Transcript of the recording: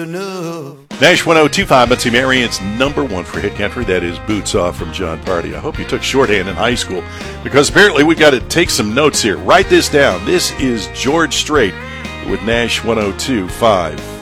enough. Nash 102.5, Betsy Marion's number one for hit country. That is Boots Off from John Party. I hope you took shorthand in high school, because apparently we got to take some notes here. Write this down. This is George Strait with Nash 102.5.